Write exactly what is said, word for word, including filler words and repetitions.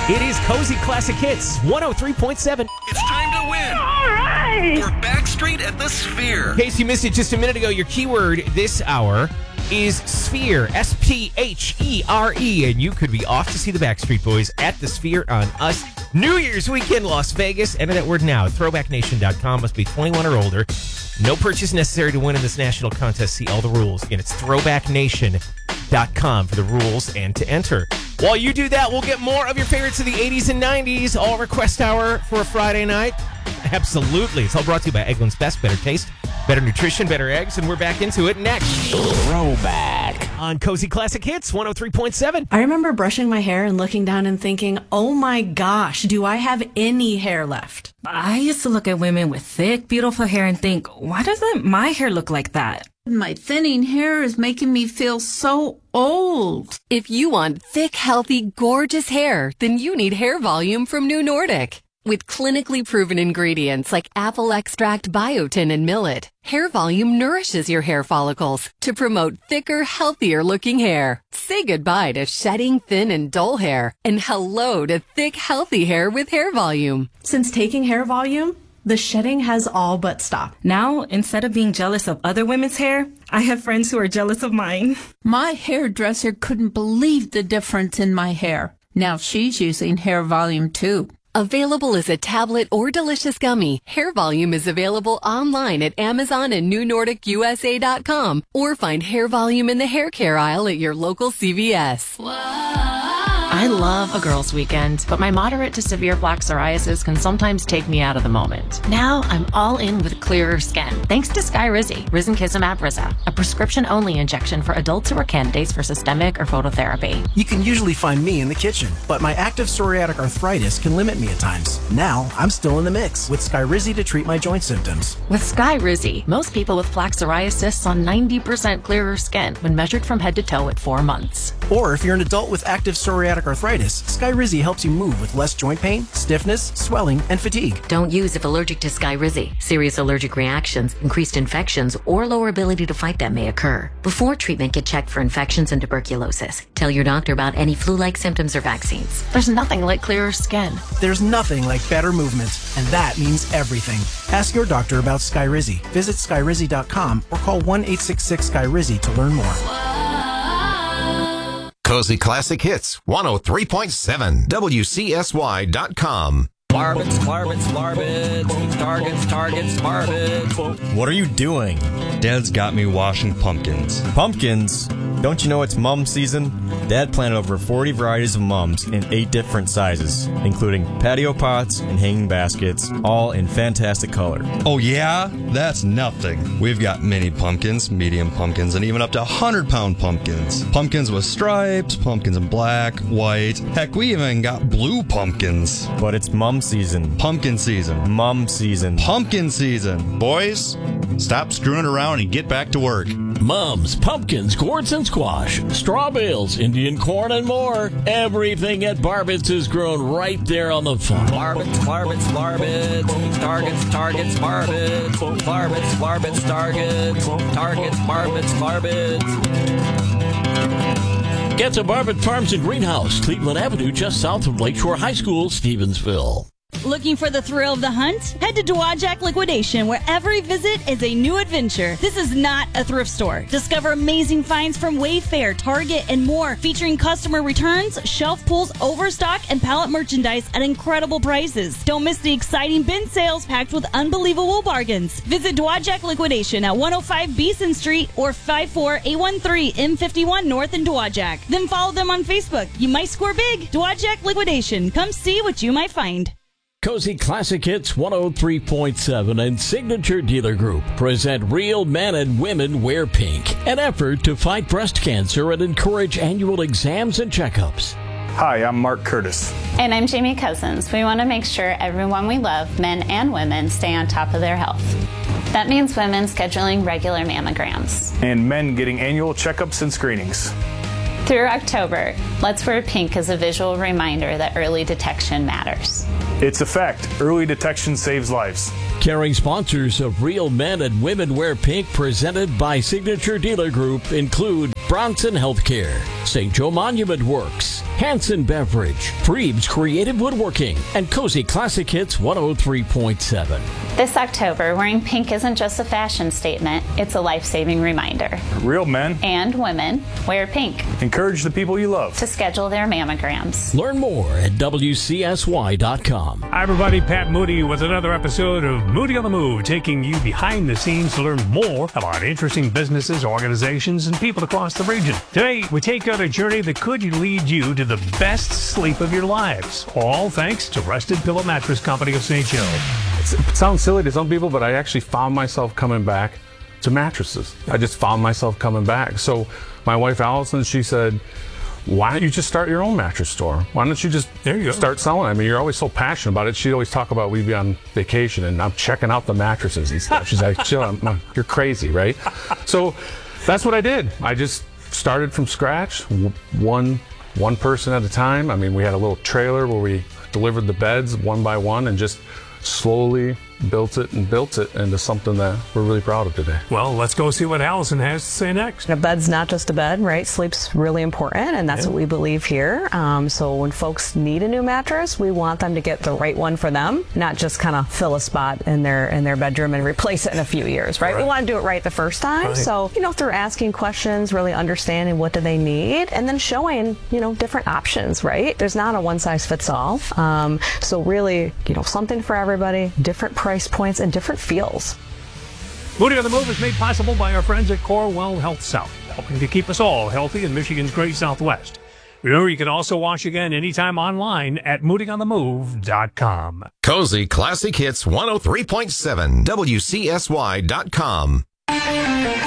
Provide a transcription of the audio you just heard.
It is Cozy Classic Hits, one oh three point seven. It's time to win. All right. For Backstreet at the Sphere. In case you missed it just a minute ago, your keyword this hour is Sphere, S P H E R E, and you could be off to see the Backstreet Boys at the Sphere on us. New Year's weekend, Las Vegas. Enter that word now. throwback nation dot com. Must be twenty-one or older. No purchase necessary to win in this national contest. See all the rules. Again, it's throwback nation dot com for the rules and to enter. While you do that, we'll get more of your favorites of the eighties and nineties. All request hour for a Friday night. Absolutely. It's all brought to you by Eggland's Best. Better taste, better nutrition, better eggs, and we're back into it next. Throwback on Cozy Classic Hits, one oh three point seven. I remember brushing my hair and looking down and thinking, oh my gosh, do I have any hair left? I used to look at women with thick, beautiful hair and think, why doesn't my hair look like that? My thinning hair is making me feel so old. If you want thick, healthy, gorgeous hair, then you need Hair Volume from New Nordic. With clinically proven ingredients like apple extract, biotin, and millet, Hair Volume nourishes your hair follicles to promote thicker, healthier looking hair. Say goodbye to shedding, thin, and dull hair, and hello to thick, healthy hair with Hair Volume. Since taking Hair Volume, the shedding has all but stopped. Now, instead of being jealous of other women's hair, I have friends who are jealous of mine. My hairdresser couldn't believe the difference in my hair. Now she's using Hair Volume too. Available as a tablet or delicious gummy, Hair Volume is available online at Amazon and New Nordic U S A dot com, or find Hair Volume in the hair care aisle at your local C V S. Whoa. I love a girls' weekend, but my moderate to severe plaque psoriasis can sometimes take me out of the moment. Now I'm all in with clearer skin, thanks to Skyrizi, Risankizumab Riza, a prescription-only injection for adults who are candidates for systemic or phototherapy. You can usually find me in the kitchen, but my active psoriatic arthritis can limit me at times. Now I'm still in the mix with Skyrizi to treat my joint symptoms. With Skyrizi, most people with plaque psoriasis saw ninety percent clearer skin when measured from head to toe at four months. Or if you're an adult with active psoriatic arthritis, Skyrizi helps you move with less joint pain, stiffness, swelling, and fatigue. Don't use if allergic to Skyrizi. Serious allergic reactions, increased infections, or lower ability to fight them may occur. Before treatment, get checked for infections and tuberculosis. Tell your doctor about any flu-like symptoms or vaccines. There's nothing like clearer skin. There's nothing like better movement, and that means everything. Ask your doctor about Skyrizi. Visit Skyrizi dot com or call one eight six six Skyrizi to learn more. Cozy Classic Hits, one oh three point seven, W C S Y dot com. Barbets, barbets, barbets, targets, targets, barbets. What are you doing? Dad's got me washing pumpkins. Pumpkins? Don't you know it's mum season? Dad planted over forty varieties of mums in eight different sizes, including patio pots and hanging baskets, all in fantastic color. Oh yeah? That's nothing. We've got mini pumpkins, medium pumpkins, and even up to one hundred pound pumpkins. Pumpkins with stripes, pumpkins in black, white. Heck, we even got blue pumpkins. But it's mum season. Pumpkin season. Mum season. Pumpkin season. Boys, stop screwing around and get back to work. Mums, pumpkins, gourds and squash, straw bales, Indian corn, and more. Everything at Barbets is grown right there on the farm. Barbets, barbets, barbets, targets, targets, barbets, barbets, barbets, targets, targets, barbets, barbets. Get to Barbet Farms and Greenhouse, Cleveland Avenue, just south of Lakeshore High School, Stevensville. Looking for the thrill of the hunt? Head to Dowagiac Liquidation, where every visit is a new adventure. This is not a thrift store. Discover amazing finds from Wayfair, Target, and more, featuring customer returns, shelf pulls, overstock, and pallet merchandise at incredible prices. Don't miss the exciting bin sales packed with unbelievable bargains. Visit Dowagiac Liquidation at one oh five Beeson Street or five four eight one three M fifty-one North in Dowagiac. Then follow them on Facebook. You might score big. Dowagiac Liquidation. Come see what you might find. Cozy Classic Hits one oh three point seven and Signature Dealer Group present Real Men and Women Wear Pink, an effort to fight breast cancer and encourage annual exams and checkups. Hi, I'm Mark Curtis. And I'm Jamie Cousins. We want to make sure everyone we love, men and women, stay on top of their health. That means women scheduling regular mammograms. And men getting annual checkups and screenings. Through October, Let's Wear Pink is a visual reminder that early detection matters. It's a fact. Early detection saves lives. Caring sponsors of Real Men and Women Wear Pink, presented by Signature Dealer Group, include Bronson Healthcare, Saint Joe Monument Works, Hanson Beverage, Freeb's Creative Woodworking, and Cozy Classic Hits one oh three point seven. This October, wearing pink isn't just a fashion statement, it's a life-saving reminder. Real men and women wear pink. Encourage the people you love to schedule their mammograms. Learn more at W C S Y dot com. Hi, everybody. Pat Moody with another episode of Moody on the Move, taking you behind the scenes to learn more about interesting businesses, organizations, and people across the region. Today, we take on a journey that could lead you to the best sleep of your lives, all thanks to Rested Pillow Mattress Company of Saint Joe. It sounds silly to some people, but I actually found myself coming back to mattresses. I just found myself coming back. So my wife Allison, she said, why don't you just start your own mattress store? Why don't you just there you go. start selling? I mean, you're always so passionate about it. She'd always talk about we'd be on vacation and I'm checking out the mattresses and stuff. She's like, Jill, I'm, I'm, you're crazy, right? So that's what I did. I just started from scratch, one one person at a time. I mean, we had a little trailer where we delivered the beds one by one and just slowly built it and built it into something that we're really proud of today. Well, let's go see what Allison has to say next. A bed's not just a bed, right? Sleep's really important, and that's yeah. what we believe here. Um, so when folks need a new mattress, we want them to get the right one for them, not just kind of fill a spot in their in their bedroom and replace it in a few years, right? right. We want to do it right the first time. Right. So, you know, through asking questions, really understanding what do they need, and then showing, you know, different options, right? There's not a one size fits all. Um, so really, you know, something for everybody, different price points and different feels. Moody on the Move is made possible by our friends at Corewell Health South, helping to keep us all healthy in Michigan's great Southwest. Remember, you can also watch again anytime online at moody on the move dot com. Cozy Classic Hits one oh three point seven, W C S Y dot com.